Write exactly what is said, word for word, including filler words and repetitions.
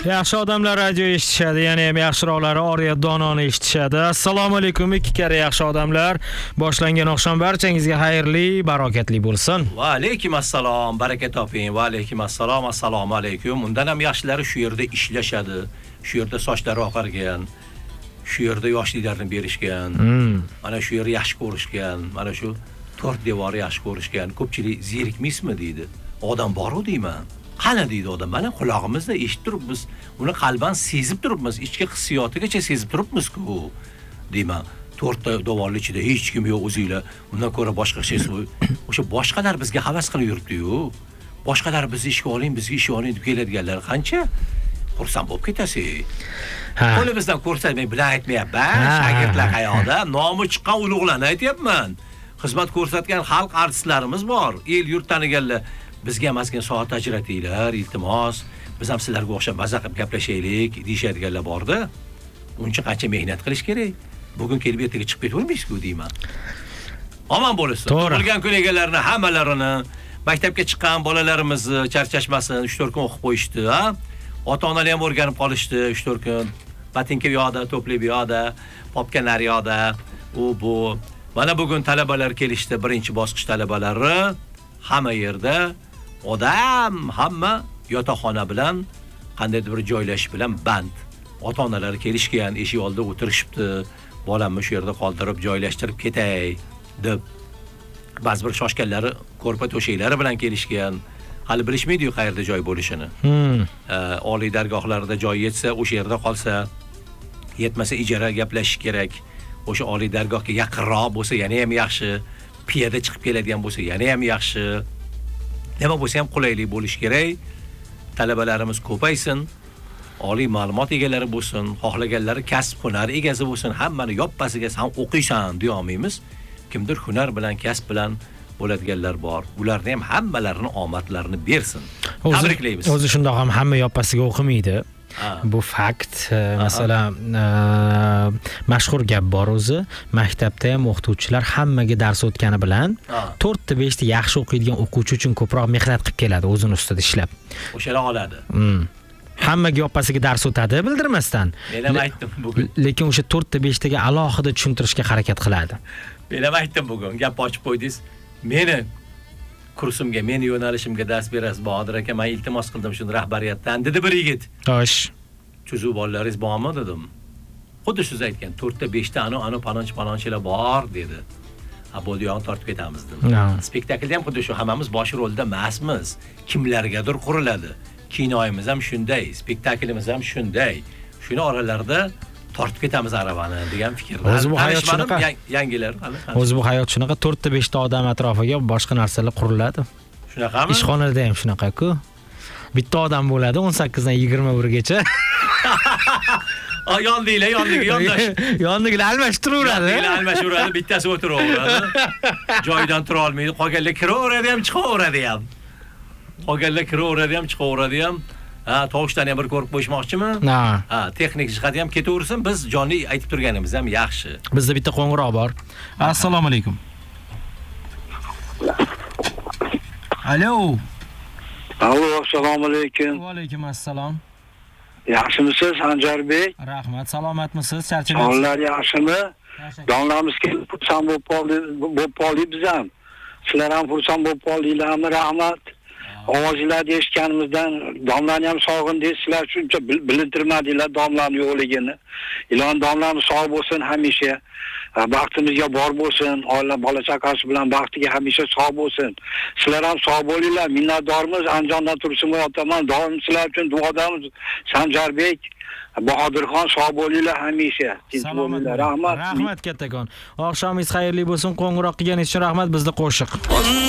Yaxshi odamlar radio eshitishadi, ya'ni ham yaxshiroqlari Oriyat Dononi eshitishadi. Assalomu alaykum ikki karra yaxshi odamlar. Boshlangan oqshom barchangizga xayrli, barakatli bo'lsin. Va alaykum assalom, baraka toping. Va alaykum assalom, assalomu alaykum. Undan ham yaxshilari shu yerda ishlashadi. Shu yerda sochlari oqargan. Shu yerda yoshliklarni berishgan. Hmm. Mana shu yerni yaxshi ko'rishgan. Mana shu to'rt devori yaxshi ko'rishgan. Ko'pchilik zerikmaysizmi deydi. Odam bor-ku deyman. Qani deydi odam. Mana quloqimizda eshitib turibmiz. Uni qalban sezib turibmiz. Ichki hissiyotigacha sezib turibmiz-ku deyman. To'rtta devorli ichida hech kim yo'q o'zinglar. Undan ko'ra boshqa shay o'sha boshqalar bizga havas qilib yuribdi-yu. Boshqalar bizni ishga oling, bizga ish oling deb keladiganlar qancha? Xursand bo'lib ketasiz. Qo'limizdan ko'rsatmay bilan aytmayapman. Shogirdlar qayoqda? Nomi chiqqan ulug'larni aytayapman. Xizmat ko'rsatgan xalq artistlarimiz bor. El yurt taniganlar. Bizga emaskin soat ajratinglar, iltimos. Biz ham sizlarga o'xshab maza qilib gaplashaylik, deyishadiganlar borda. Uncha qancha mehnat qilish kerak. Bugun kelib ertaga chiqib ketavermaysiz-ku deyman. Omon bo'lsin. Tug'ilgan kun egalarini hammalarini, maktabga chiqqan bolalarimizni charchashmasin, uch to'rt kun o'qib qo'yishdi, ha? Ota-onalar ham o'rganib qolishdi uch to'rt kun. Batinka u yoqda, to'plab u yoqda, popka nar yoqda, u bu. Mana bugun talabalar kelishdi, birinchi bosqich talabalari hamma yerda odam, hamma yotoqxona bilan qandaydir bir joylashish bilan band. Ota-onalar kelishgan, eshik oldida o'tirishibdi. Bolamni shu yerda qoldirib, joylashtirib ketay deb. Ba'zi bir shoshganlari ko'rpa to'shaklari bilan kelishgan. Hali bilishmaydi-yu qayerda joy bo'lishini. Hmm. Oliy dargohlarda joy yetsa, o'sha yerda qolsa, yetmasa ijara gaplashish kerak. O'sha oliy dargohga yaqinroq bo'lsa, yana ham yaxshi. Piyoda chiqib keladigan bo'lsa, yana ham yaxshi. Nima bo'lsa ham qulaylik bo'lish kerak. Talabalarimiz ko'paysin. Oliy ma'lumot egalari bo'lsin, xohlaganlari kasb hunar egasi bo'lsin, hammani yoppasiga ham o'qiysan deya olmaymiz. Kimdir hunar bilan, kasb bilan bo'ladiganlar bor. Ularni ham hammalarini omadlarini bersin. Tabriklaymiz. O'zi shundoq ham hamma yoppasiga o'qimaydi. Bu fakt. Masalan, mashhur gap bor o'zi. Maktabda ham o'qituvchilar hammaga dars o'tgani bilan to'rt ta besh ta yaxshi o'qiydigan o'quvchi uchun ko'proq mehnat qilib keladi, o'zini ustida ishlab. O'shalar oladi. Hmm. Hammaga yoppasiga dars o'tadi bildirmasdan. Men ham aytdim bugun. Lekin o'sha to'rt ta besh taga alohida tushuntirishga harakat qiladi. Men ham aytdim bugun, gap ochib qo'ydingiz. Meni kursimga, meni yo'nalishimga dars berasiz, Bahodir aka, men iltimos qildim shuni rahbariyatdan, dedi bir yigit. Xo'sh. Chuzu bolalaringiz bormi dedim. Xuddi siz aytgan, to'rt ta besh ta ana ana palonchi palonchilar bor dedi. Ha, bo'ldi, yo'q tortib ketamiz dedim. Spektaklda ham xuddi shu, hammamiz bosh rolda emasmiz. Kimlargadir quriladi. Kinoyimiz ham shunday, spektaklimiz ham shunday. Shuni oralarida tortib ketamiz aravani degan fikrda. O'zi bu hayot shunaqa. Yangilar hali. O'zi bu hayot shunaqa, to'rt ta besh ta odam atrofiga boshqa narsalar quriladi. Shunaqami? Ishxonada ham shunaqa-ku. Bitta odam bo'ladi o'n sakkiz dan yigirma bir gacha. Yondilar, yondiga yondash. Yondigilar almashtiradi. Yondigilar almashtiradi, bittasi o'tiraveradi. Joyidan tura olmaydi, qolganlar kiraveradi ham, chiqaveradi ham. Qolganlar kiraveradi ham, chiqaveradi ham. Ha, tovushlarni ham bir ko'rib qo'yishmoqchimi? Ha. Ha, texnik jihati ham ketaversin, biz jonli aytib turganimiz ham yaxshi. Bizda bitta qo'ng'iroq bor. Assalomu alaykum. Alo. Alo, assalomu alaykum. Va alaykum assalom. Yaxshimisiz, Sanjarbek? Rahmat, salomatmisiz? Charchamaysiz? Sonlar yaxshimi? Donlarimiz kelib xursand bo'lib qoldi, bo'lib qoldik biz ham. Sizlar ham xursand bo'lib qoldinglarmi? Rahmat. Ovozlarni eshitganimizdan domlarni ham sog'indik, sizlar shuncha bilintirmadinglar domlarni yo'qligini. Ilon domlarimiz sog' bo'lsin hamisha. Baxtimizga bor bo'lsin, oila bola chaqasi bilan baxtiga hamisha sog' bo'lsin. Sizlar ham sog' bo'linglar, minnatdormiz. Andijondan Tursunboy otaman, doim sizlar uchun duodamiz. Sanjarbek, Bahodirxon sog' bo'linglar hamisha. Tinch bo'linglar. Rahmat. Rahmat kattakon. Oqshomingiz xayrli bo'lsin. Qo'ng'iroq qilganingiz uchun rahmat. Bizda qo'shiq.